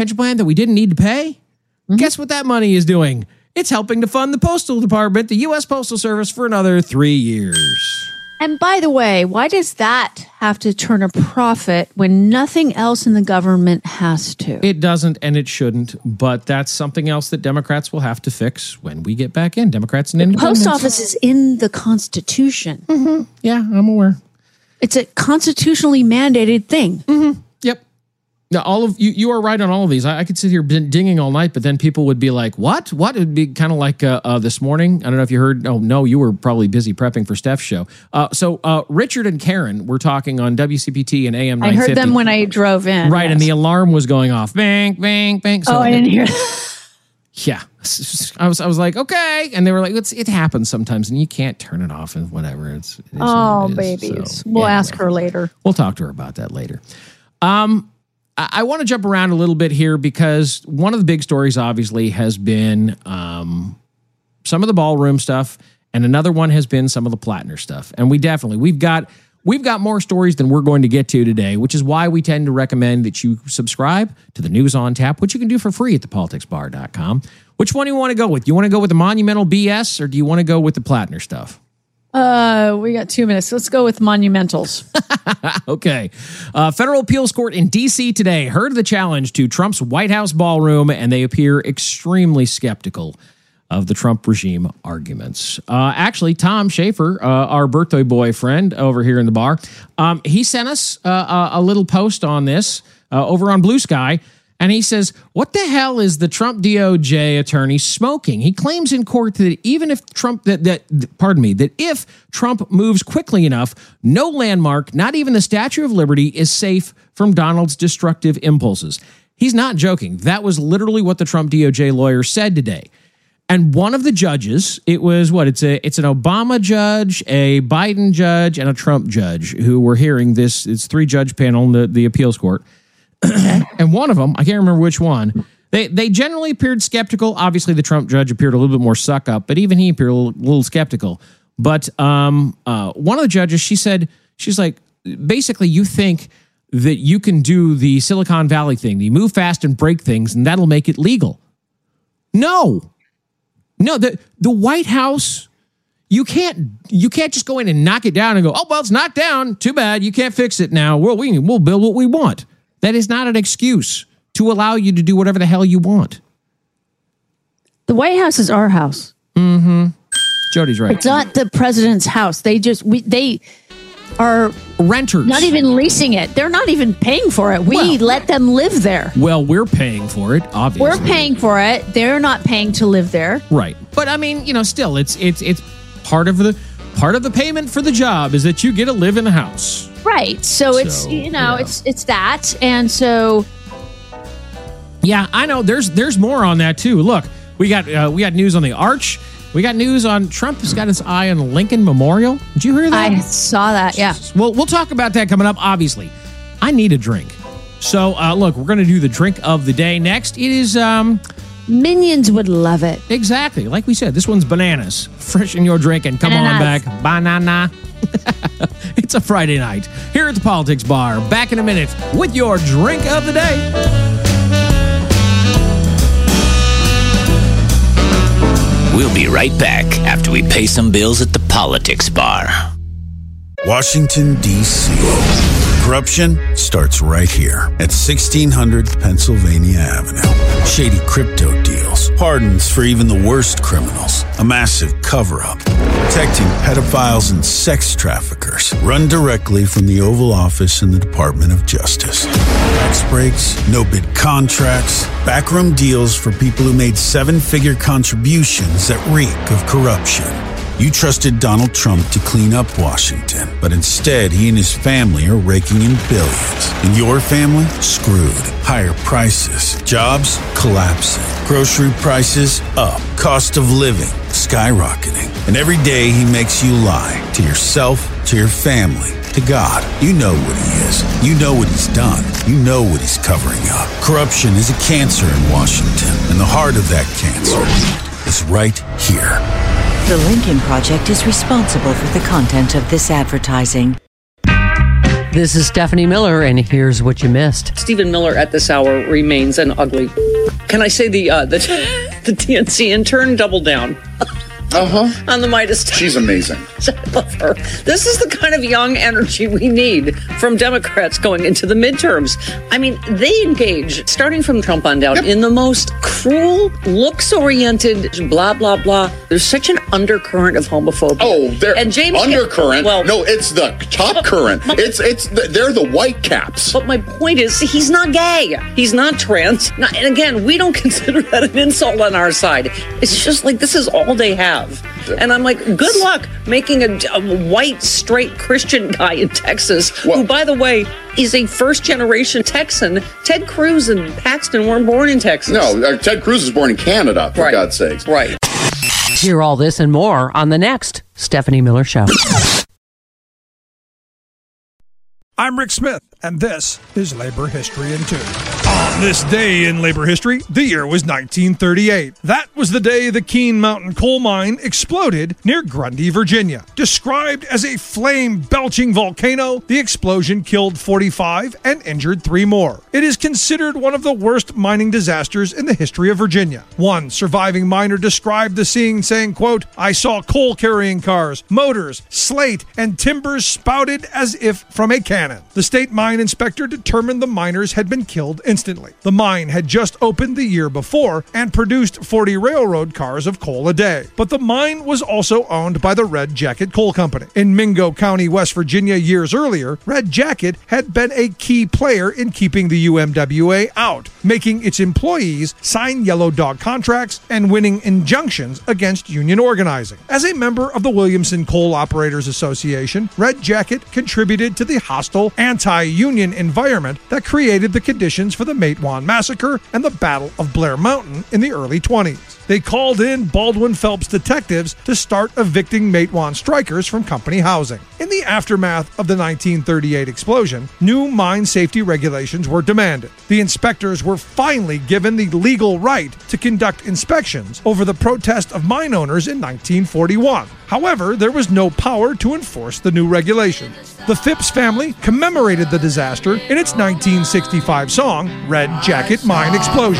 pension plan that we didn't need to pay? Guess what that money is doing? It's helping to fund the Postal Department, the U.S. Postal Service, for another 3 years. And by the way, why does that have to turn a profit when nothing else in the government has to? It doesn't, and it shouldn't, but that's something else that Democrats will have to fix when we get back in. Democrats and independents. Post office is in the Constitution. Yeah, I'm aware. It's a constitutionally mandated thing. Yep. Now, all of you are right on all of these. I could sit here dinging all night, but then people would be like, what? What? It would be kind of like this morning. I don't know if you heard. Oh, no, you were probably busy prepping for Steph's show. So Richard and Karen were talking on WCPT and AM 950. I heard them when I drove in. Right, yes. And the alarm was going off. Bang, bang, bang. So I didn't hear that. Yeah. I was like, okay. And they were like, it happens sometimes, and you can't turn it off and whatever. It is babies. So, we'll ask her later. We'll talk to her about that later. I want to jump around a little bit here because one of the big stories obviously has been some of the ballroom stuff, and another one has been some of the Plattner stuff. And we've got more stories than we're going to get to today, which is why we tend to recommend that you subscribe to the News on Tap, which you can do for free at thepoliticsbar.com. Which one do you want to go with? Do you want to go with the monumental BS, or do you want to go with the Plattner stuff? We got 2 minutes. Let's go with monumentals. Okay. Federal appeals court in D.C. today heard the challenge to Trump's White House ballroom, and they appear extremely skeptical of the Trump regime arguments. Actually, Tom Schaefer, our birthday boy friend over here in the bar, he sent us a little post on this over on Blue Sky. And he says, what the hell is the Trump DOJ attorney smoking? He claims in court that even if Trump, that if Trump moves quickly enough, no landmark, not even the Statue of Liberty, is safe from Donald's destructive impulses. He's not joking. That was literally what the Trump DOJ lawyer said today. And one of the judges, it was it's an Obama judge, a Biden judge, and a Trump judge who were hearing this. It's 3-judge panel in the appeals court. And one of them, I can't remember which one, they generally appeared skeptical. Obviously, the Trump judge appeared a little bit more suck up, but even he appeared a little skeptical. But one of the judges, she's like, basically, you think that you can do the Silicon Valley thing. You move fast and break things, and that'll make it legal. No, the White House, you can't just go in and knock it down and go, oh, well, it's knocked down. Too bad. You can't fix it now. We'll build what we want. That is not an excuse to allow you to do whatever the hell you want. The White House is our house. Mm-hmm. Jody's right. It's not the president's house. They are renters. Not even leasing it. They're not even paying for it. We let them live there. Well, we're paying for it, obviously. We're paying for it. They're not paying to live there. Right. But I mean, still it's part of the payment for the job is that you get to live in a house. Right. So it's it's that. And so yeah, I know there's more on that too. Look, we got news on the Arch. We got news on Trump has got his eye on Lincoln Memorial. Did you hear that? I saw that, yeah. Well, we'll talk about that coming up, obviously. I need a drink. So, look, we're going to do the drink of the day next. It is... Minions would love it. Exactly. Like we said, this one's bananas. Fresh in your drink and come on back. Banana. It's a Friday night here at the Politics Bar. Back in a minute with your drink of the day. We'll be right back after we pay some bills at the Politics Bar. Washington, D.C. Corruption starts right here at 1600 Pennsylvania Avenue. Shady crypto deals, pardons for even the worst criminals, a massive cover-up, protecting pedophiles and sex traffickers, run directly from the Oval Office in the Department of Justice. Tax breaks, no-bid contracts, backroom deals for people who made 7-figure contributions that reek of corruption. You trusted Donald Trump to clean up Washington, but instead he and his family are raking in billions. And your family? Screwed. Higher prices. Jobs? Collapsing. Grocery prices? Up. Cost of living? Skyrocketing. And every day he makes you lie. To yourself, to your family, to God. You know what he is. You know what he's done. You know what he's covering up. Corruption is a cancer in Washington, and the heart of that cancer is right here. The Lincoln Project is responsible for the content of this advertising. This is Stephanie Miller, and here's what you missed. Stephen Miller at this hour remains an ugly. Can I say the DNC intern doubled down? On the Midas touch. She's amazing. I love her. This is the kind of young energy we need from Democrats going into the midterms. I mean, they engage, starting from Trump on down, in the most cruel, looks-oriented, blah, blah, blah. There's such an undercurrent of homophobia. Oh, they're undercurrent. Well, no, it's the top current. They're the white caps. But my point is, he's not gay. He's not trans. And again, we don't consider that an insult on our side. It's just like, this is all they have. And I'm like, good luck making a white, straight Christian guy in Texas, who, by the way, is a first-generation Texan. Ted Cruz and Paxton weren't born in Texas. No, Ted Cruz was born in Canada, for God's sakes. Right. Hear all this and more on the next Stephanie Miller Show. I'm Rick Smith, and this is Labor History in 2. On this day in labor history, the year was 1938. That was the day the Keene Mountain coal mine exploded near Grundy, Virginia. Described as a flame-belching volcano, the explosion killed 45 and injured 3 more. It is considered one of the worst mining disasters in the history of Virginia. One surviving miner described the scene saying, quote, "I saw coal-carrying cars, motors, slate, and timbers spouted as if from a cannon." The state mine inspector determined the miners had been killed instantly. The mine had just opened the year before and produced 40 railroad cars of coal a day. But the mine was also owned by the Red Jacket Coal Company. In Mingo County, West Virginia, years earlier, Red Jacket had been a key player in keeping the UMWA out, making its employees sign yellow dog contracts and winning injunctions against union organizing. As a member of the Williamson Coal Operators Association, Red Jacket contributed to the hostile anti-union environment that created the conditions for the Matewan Massacre and the Battle of Blair Mountain in the early 20s. They called in Baldwin Phelps detectives to start evicting Matewan strikers from company housing. In the aftermath of the 1938 explosion, new mine safety regulations were demanded. The inspectors were finally given the legal right to conduct inspections over the protest of mine owners in 1941. However, there was no power to enforce the new regulations. The Phipps family commemorated the disaster in its 1965 song, Red Jacket Mine Explosion.